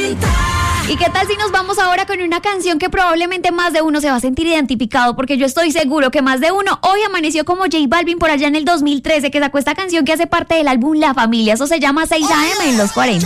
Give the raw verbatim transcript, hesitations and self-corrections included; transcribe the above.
¿Y qué tal si nos vamos ahora con una canción que probablemente más de uno se va a sentir identificado? Porque yo estoy seguro que más de uno hoy amaneció como J Balvin por allá en el dos mil trece, que sacó esta canción que hace parte del álbum La Familia. Eso se llama seis a eme en los cuarenta.